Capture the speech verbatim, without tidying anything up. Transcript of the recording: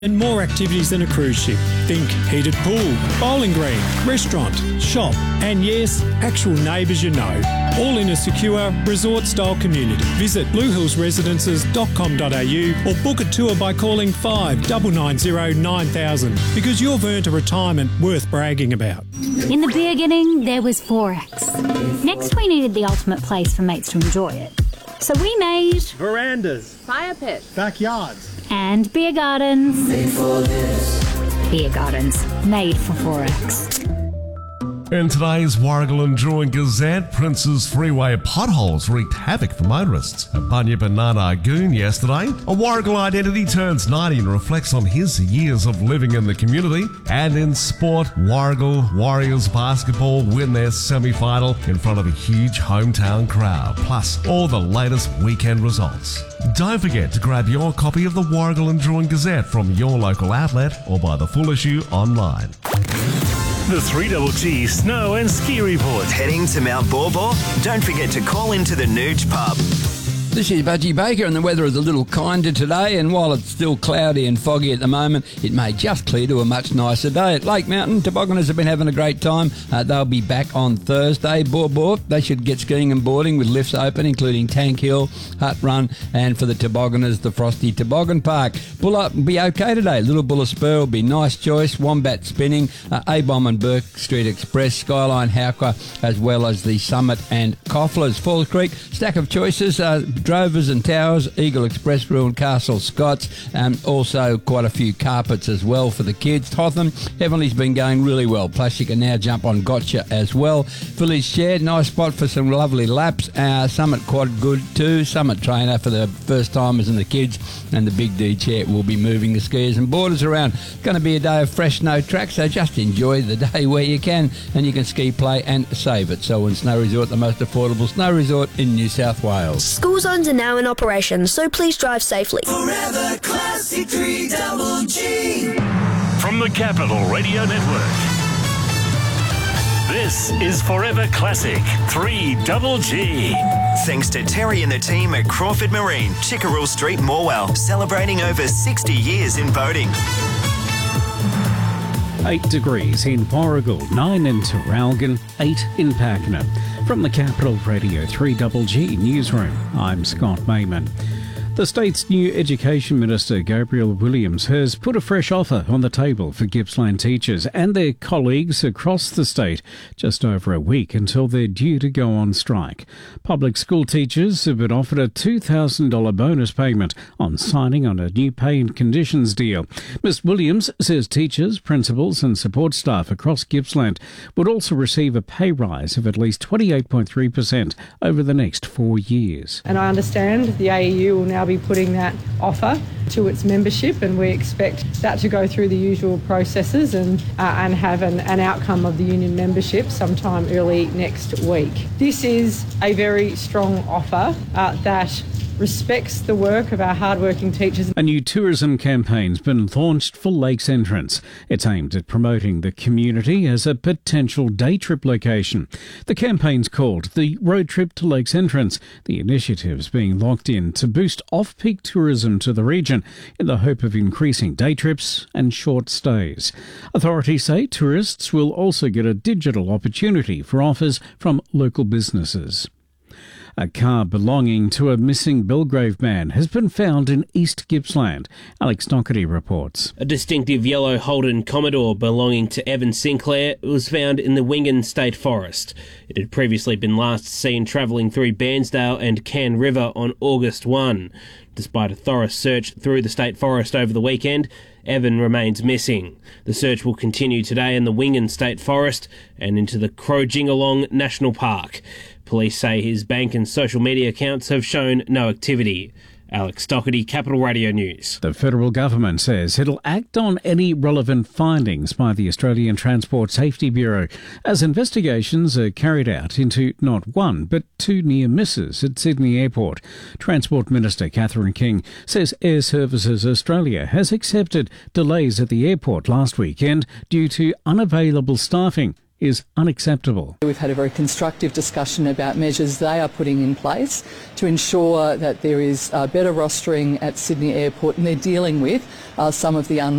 And more activities than a cruise ship. Think heated pool, bowling green, restaurant, shop, and yes, actual neighbours you know. All in a secure, resort-style community. Visit blue hills residences dot com dot a u or book a tour by calling five nine nine zero nine thousand because you've earned a retirement worth bragging about. In the beginning, there was Forex. Next, we needed the ultimate place for mates to enjoy it. So we made... verandas, fire pits, backyards, and beer gardens. Made for this. Beer gardens, made for Forex. In today's Warragul and Druin Gazette, Prince's Freeway potholes wreaked havoc for motorists. A Bunyip and Narnagoon yesterday. A Warragul identity turns ninety and reflects on his years of living in the community. And in sport, Warragul Warriors basketball win their semi-final in front of a huge hometown crowd. Plus, all the latest weekend results. Don't forget to grab your copy of the Warragul and Druin Gazette from your local outlet or by the full issue online. The three G Snow and Ski Report. Heading to Mount Baw Baw? Don't forget to call into the Nooch Pub. This is Budgie Baker, and the weather is a little kinder today, and while it's still cloudy and foggy at the moment, it may just clear to a much nicer day. At Lake Mountain, tobogganers have been having a great time. Uh, they'll be back on Thursday. Baw Baw, they should get skiing and boarding with lifts open, including Tank Hill, Hut Run, and for the tobogganers, the Frosty Toboggan Park. Bulla will be okay today. Little Bulla Spur will be nice choice. Wombat Spinning, uh, A-Bomb and Burke Street Express, Skyline Howker, as well as the Summit and Cofflers. Falls Creek, stack of choices. Uh, Drovers and Towers, Eagle Express, Ruin Castle, Scots, and um, also quite a few carpets as well for the kids. Hotham, Heavenly's been going really well. Plus, you can now jump on Gotcha as well. Village Shed, nice spot for some lovely laps. Uh, Summit Quad good too. Summit Trainer for the first timers and the kids, and the Big D Chair will be moving the skiers and boarders around. It's going to be a day of fresh snow track, so just enjoy the day where you can, and you can ski, play, and save it. So, in Snow Resort, the most affordable snow resort in New South Wales. School zones are now in operation, so please drive safely. Forever Classic three G. From the Capital Radio Network, this is Forever Classic three G. Thanks to Terry and the team at Crawford Marine, Chickerell Street, Morwell, celebrating over sixty years in boating. Eight degrees in Warragul, nine in Terralgan, eight in Pakenham. From the Capital Radio three G G Newsroom, I'm Scott Mayman. The state's new Education Minister, Gabrielle Williams, has put a fresh offer on the table for Gippsland teachers and their colleagues across the state just over a week until they're due to go on strike. Public school teachers have been offered a two thousand dollars bonus payment on signing on a new pay and conditions deal. Miz Williams says teachers, principals and support staff across Gippsland would also receive a pay rise of at least twenty-eight point three percent over the next four years. And I understand the A E U will now be putting that offer to its membership, and we expect that to go through the usual processes and uh, and have an, an outcome of the union membership sometime early next week. This is a very strong offer uh, that respects the work of our hardworking teachers. A new tourism campaign's been launched for Lakes Entrance. It's aimed at promoting the community as a potential day trip location. The campaign's called the Road Trip to Lakes Entrance. The initiative's being locked in to boost off-peak tourism to the region in the hope of increasing day trips and short stays. Authorities say tourists will also get a digital opportunity for offers from local businesses. A car belonging to a missing Belgrave man has been found in East Gippsland. Alex Doherty reports. A distinctive yellow Holden Commodore belonging to Evan Sinclair was found in the Wingan State Forest. It had previously been last seen travelling through Bairnsdale and Cairn River on August first. Despite a thorough search through the state forest over the weekend, Evan remains missing. The search will continue today in the Wingan State Forest and into the Crowjingalong National Park. Police say his bank and social media accounts have shown no activity. Alex Doherty, Capital Radio News. The federal government says it'll act on any relevant findings by the Australian Transport Safety Bureau as investigations are carried out into not one but two near misses at Sydney Airport. Transport Minister Catherine King says Air Services Australia has accepted delays at the airport last weekend due to unavailable staffing is unacceptable. We've had a very constructive discussion about measures they are putting in place to ensure that there is uh, better rostering at Sydney Airport, and they're dealing with uh, some of the un